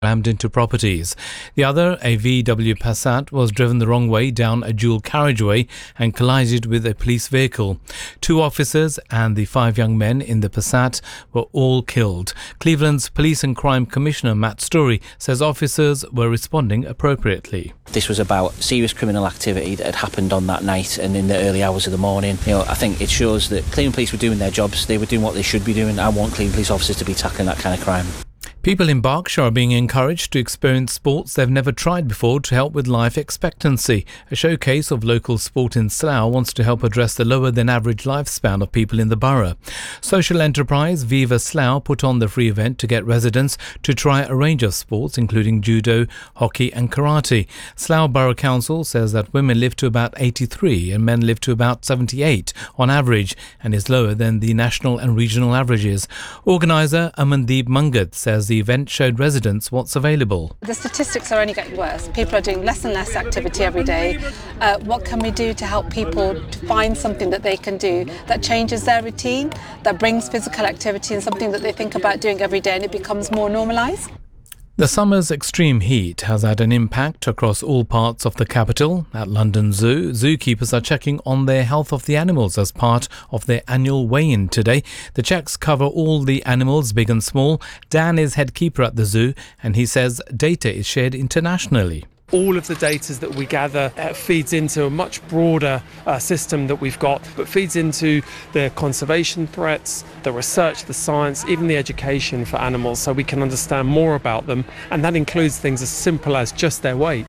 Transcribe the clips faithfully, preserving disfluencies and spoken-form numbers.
rammed into properties. The other, a V W Passat, was driven the wrong way down a dual carriageway and collided with a police vehicle. Two officers and the five young men in the Passat were all killed. Cleveland's Police and Crime Commissioner Matt Story says officers were responding appropriately. This was about serious criminal activity that had happened on that night and in the early hours of the morning. You know, I think it shows that Cleveland Police were doing their jobs. They were doing what they should be doing. I want Cleveland Police officers to be tackling that kind of crime. People in Berkshire are being encouraged to experience sports they've never tried before to help with life expectancy. A showcase of local sport in Slough wants to help address the lower than average lifespan of people in the borough. Social enterprise Viva Slough put on the free event to get residents to try a range of sports including judo, hockey and karate. Slough Borough Council says that women live to about eighty-three and men live to about seventy-eight on average and is lower than the national and regional averages. Organiser Amandeep Mangad says the event showed residents what's available. The statistics are only getting worse. People are doing less and less activity every day. Uh, what can we do to help people to find something that they can do that changes their routine, that brings physical activity and something that they think about doing every day and it becomes more normalised? The summer's extreme heat has had an impact across all parts of the capital. At London Zoo, zookeepers are checking on the health of the animals as part of their annual weigh-in today. The checks cover all the animals, big and small. Dan is head keeper at the zoo and he says data is shared internationally. All of the data that we gather uh, feeds into a much broader uh, system that we've got, but feeds into the conservation threats, the research, the science, even the education for animals so we can understand more about them, and that includes things as simple as just their weight.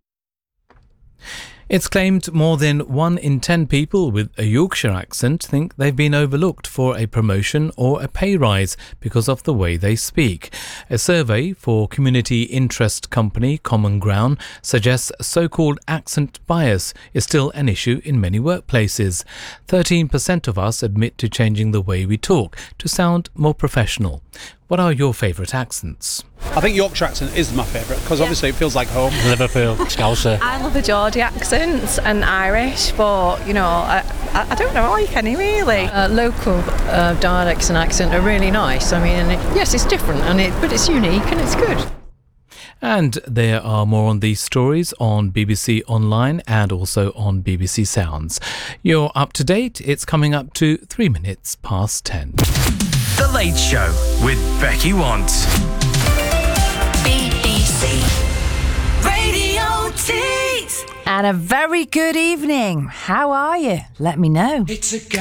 It's claimed more than one in ten people with a Yorkshire accent think they've been overlooked for a promotion or a pay rise because of the way they speak. A survey for community interest company Common Ground suggests so-called accent bias is still an issue in many workplaces. thirteen percent of us admit to changing the way we talk to sound more professional. What are your favourite accents? I think Yorkshire accent is my favourite because yeah. obviously it feels like home. Liverpool, Scouser. I love the Geordie accents and Irish, but you know, I, I, I don't know like any really. Uh, local uh, dialects and accent are really nice. I mean, and it, yes, it's different, and it, but it's unique and it's good. And there are more on these stories on B B C Online and also on B B C Sounds. You're up to date. It's coming up to three minutes past ten. The Late Show with Becky Want. B B C Radio Tees. And a very good evening. How are you? Let me know. It's a